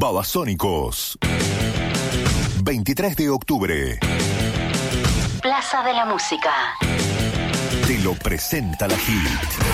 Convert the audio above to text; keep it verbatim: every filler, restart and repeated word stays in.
Babasónicos. veintitrés de octubre. Plaza de la Música. Te lo presenta la Hit.